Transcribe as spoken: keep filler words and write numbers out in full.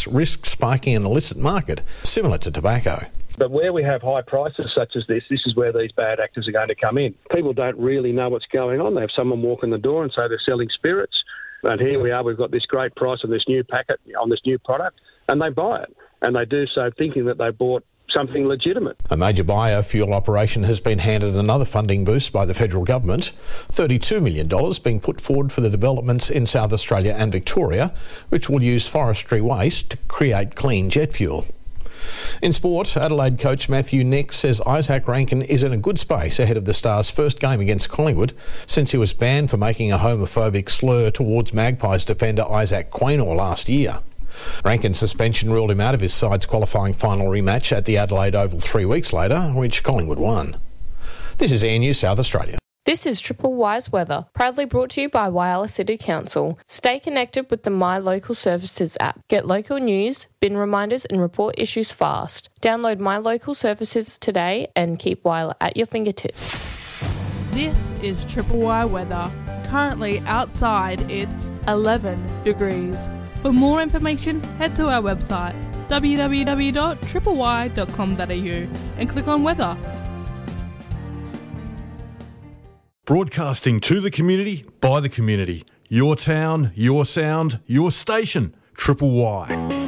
risks, risk spiking an illicit market, similar to tobacco. But where we have high prices such as this, this is where these bad actors are going to come in. People don't really know what's going on. They have someone walk in the door and say they're selling spirits, and here we are, we've got this great price on this new packet, on this new product, and they buy it. And they do so thinking that they bought something legitimate. A major biofuel operation has been handed another funding boost by the federal government, thirty-two million dollars being put forward for the developments in South Australia and Victoria, which will use forestry waste to create clean jet fuel. In sport, Adelaide coach Matthew Nick says Isaac Rankine is in a good space ahead of the Stars' first game against Collingwood since he was banned for making a homophobic slur towards Magpies defender Isaac Quaynor last year. Rankine's suspension ruled him out of his side's qualifying final rematch at the Adelaide Oval three weeks later, which Collingwood won. This is Air News South Australia. This is Triple Y's weather, proudly brought to you by Whyalla City Council. Stay connected with the My Local Services app. Get local news, bin reminders and report issues fast. Download My Local Services today and keep Whyalla at your fingertips. This is Triple Y weather. Currently outside it's eleven degrees. For more information, head to our website w w w dot triple y dot com dot a u and click on weather. Broadcasting to the community, by the community. Your town, your sound, your station. Triple Y.